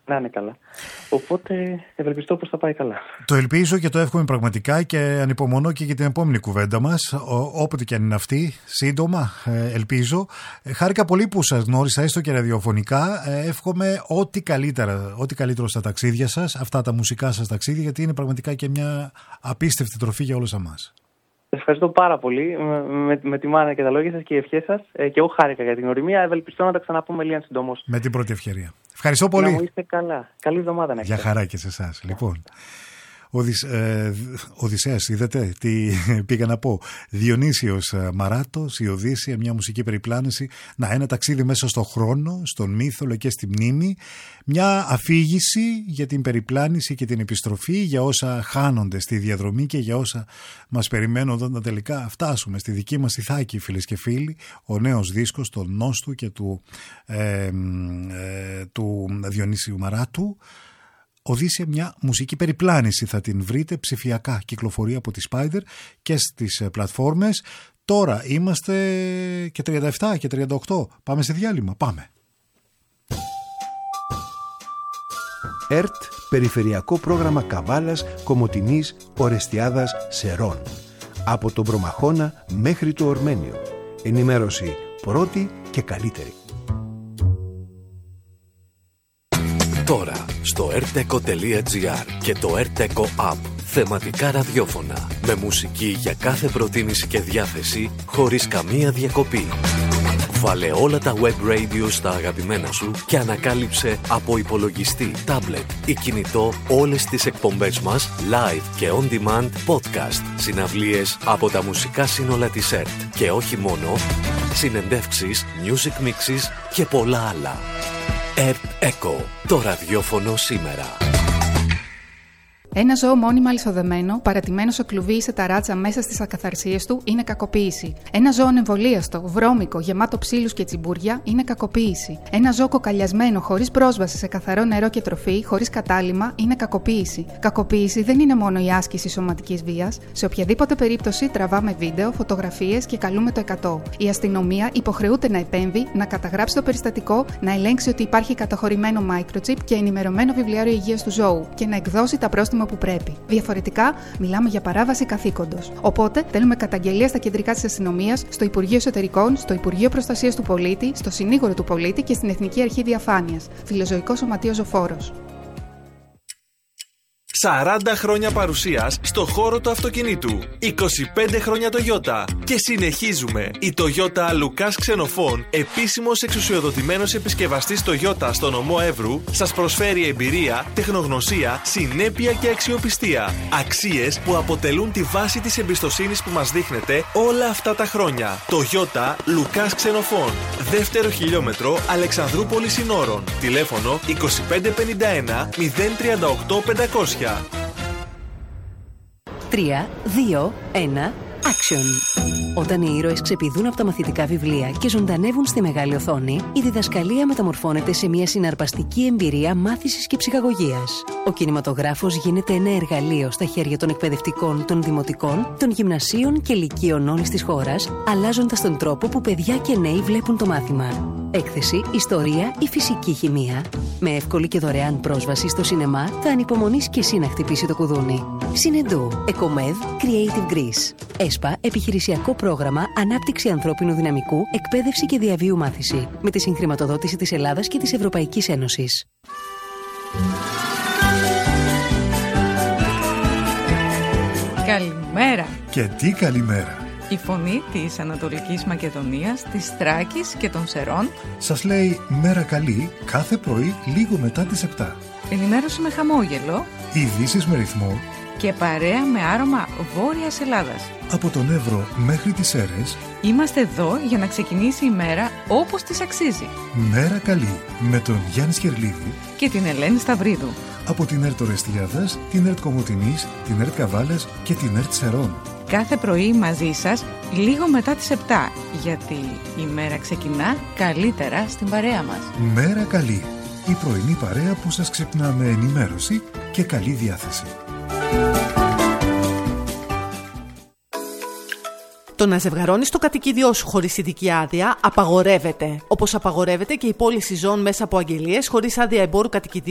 Να είναι καλά. Οπότε ευελπιστώ πως θα πάει καλά. Το ελπίζω και το εύχομαι πραγματικά και ανυπομονώ και για την επόμενη κουβέντα μας, όποτε και αν είναι αυτή, σύντομα, ελπίζω. Χάρηκα πολύ που σας γνώρισα, έστω και ραδιοφωνικά. Εύχομαι ό,τι καλύτερο στα ταξίδια σας, αυτά τα μουσικά σας ταξίδια, γιατί είναι πραγματικά και μια απίστευτη τροφή για όλους εμάς. Σας ευχαριστώ πάρα πολύ με τη μάνα και τα λόγια σας και οι ευχές σας. Και εγώ χάρηκα για την γνωριμία. Ευελπιστώ να τα ξαναπούμε λίγα συντομώς. Με την πρώτη ευκαιρία. Ευχαριστώ πολύ. Να μου είστε καλά. Καλή εβδομάδα να έχετε. Για χαρά και σε εσάς. Λοιπόν, Οδυσσέας, είδατε τι πήγα να πω. Διονύσιος Μαράτος, η Οδύσσεια, μια μουσική περιπλάνηση. Ένα ταξίδι μέσα στον χρόνο, στον μύθο και στη μνήμη. Μια αφήγηση για την περιπλάνηση και την επιστροφή, για όσα χάνονται στη διαδρομή και για όσα μας περιμένουν όταν τελικά φτάσουμε στη δική μας Ιθάκη, φίλες και φίλοι. Ο νέος δίσκος των Νόστου και του Διονύσιου Μαράτου. Οδύσσεια, μια μουσική περιπλάνηση, θα την βρείτε ψηφιακά, κυκλοφορεί από τη Spider και στις πλατφόρμες. Τώρα είμαστε και 37 και 38. Πάμε σε διάλειμμα, πάμε. ΕΡΤ, Περιφερειακό Πρόγραμμα Καβάλας, Κομοτηνής, Ορεστιάδας, Σερών. Από τον Προμαχώνα μέχρι το Ορμένιο. Ενημέρωση πρώτη και καλύτερη. Τώρα στο rteco.gr και το rteco app. Θεματικά ραδιόφωνα με μουσική για κάθε προτίμηση και διάθεση χωρίς καμία διακοπή. Βάλε όλα τα web radio στα αγαπημένα σου και ανακάλυψε από υπολογιστή, τάμπλετ ή κινητό όλες τις εκπομπές μας live και on demand podcast, συναυλίες από τα μουσικά σύνολα της ΕΡΤ και όχι μόνο, συνεντεύξεις, music mixes και πολλά άλλα. ΕΡΤ ΕΚΟ, το ραδιόφωνο σήμερα. Ένα ζώο μόνιμα αλυσοδεμένο, παρατημένο σε κλουβί ή σε ταράτσα μέσα στις ακαθαρσίες του, είναι κακοποίηση. Ένα ζώο ανεμβολίαστο, βρώμικο, γεμάτο ψήλους και τσιμπούρια, είναι κακοποίηση. Ένα ζώο κοκαλιασμένο, χωρίς πρόσβαση σε καθαρό νερό και τροφή, χωρίς κατάλυμμα, είναι κακοποίηση. Κακοποίηση δεν είναι μόνο η άσκηση σωματικής βίας. Σε οποιαδήποτε περίπτωση τραβάμε βίντεο, φωτογραφίες και καλούμε το 100. Η αστυνομία υποχρεούται να επέμβει, να καταγράψει το περιστατικό, να ελέγξει ότι υπάρχει καταχωρημένο microchip και ενημερωμένο βιβλιάριο υγείας του ζώου και να εκδώσει τα πρόστιμα που πρέπει. Διαφορετικά, μιλάμε για παράβαση καθήκοντος. Οπότε, θέλουμε καταγγελία στα κεντρικά της αστυνομίας, στο Υπουργείο Εσωτερικών, στο Υπουργείο Προστασίας του Πολίτη, στο Συνήγορο του Πολίτη και στην Εθνική Αρχή Διαφάνειας. Φιλοζωικό Σωματείο Ζωφόρος. 40 χρόνια παρουσίας στο χώρο του αυτοκινήτου. 25 χρόνια Toyota. Και συνεχίζουμε. Η Toyota Λουκάς Ξενοφών, επίσημος εξουσιοδοτημένος επισκευαστής Toyota στο νομό Εύρου, σας προσφέρει εμπειρία, τεχνογνωσία, συνέπεια και αξιοπιστία. Αξίες που αποτελούν τη βάση της εμπιστοσύνης που μας δείχνετε όλα αυτά τα χρόνια. Toyota Λουκάς Ξενοφών. Δεύτερο χιλιόμετρο Αλεξανδρούπολης Συνόρων. Τηλέφωνο 2551 038 500. 3, 2, 1, action! Όταν οι ήρωες ξεπηδούν από τα μαθητικά βιβλία και ζωντανεύουν στη μεγάλη οθόνη, η διδασκαλία μεταμορφώνεται σε μια συναρπαστική εμπειρία μάθησης και ψυχαγωγίας. Ο κινηματογράφος γίνεται ένα εργαλείο στα χέρια των εκπαιδευτικών, των δημοτικών, των γυμνασίων και λυκείων όλης της χώρας, αλλάζοντας τον τρόπο που παιδιά και νέοι βλέπουν το μάθημα. Έκθεση, ιστορία ή φυσική χημεία. Με εύκολη και δωρεάν πρόσβαση στο σινεμά, θα ανυπομονείς και εσύ να χτυπήσει το κουδούνι. Συνεντού, Εκομέδ, Creative Greece. ΕΣΠΑ, επιχειρησιακό πρόγραμμα ανάπτυξη ανθρώπινου δυναμικού, εκπαίδευση και διαβίου μάθηση. Με τη συγχρηματοδότηση της Ελλάδας και της Ευρωπαϊκής Ένωσης. Καλημέρα. Και τι καλημέρα. Η φωνή της Ανατολικής Μακεδονίας, της Θράκης και των Σερών σας λέει μέρα καλή κάθε πρωί λίγο μετά τις 7. Ενημέρωση με χαμόγελο, ειδήσεις με ρυθμό και παρέα με άρωμα Βόρειας Ελλάδας. Από τον Εύρο μέχρι τις Σέρρες είμαστε εδώ για να ξεκινήσει η μέρα όπως της αξίζει. Μέρα καλή με τον Γιάννη Σκερλίδη και την Ελένη Σταυρίδου. Από την ΕΡΤ Ορεστιάδας, την ΕΡΤ Κομοτηνής, την ΕΡΤ Καβάλας και την ΕΡΤ Σερών. Κάθε πρωί μαζί σας λίγο μετά τις 7, γιατί η μέρα ξεκινά καλύτερα στην παρέα μας. Μέρα καλή, η πρωινή παρέα που σας ξυπνά με ενημέρωση και καλή διάθεση. Το να ζευγαρώνεις το κατοικίδιό σου χωρίς ειδική άδεια απαγορεύεται. Όπως απαγορεύεται και η πώληση ζώων μέσα από αγγελίες χωρίς άδεια εμπόρου κατοικιδίου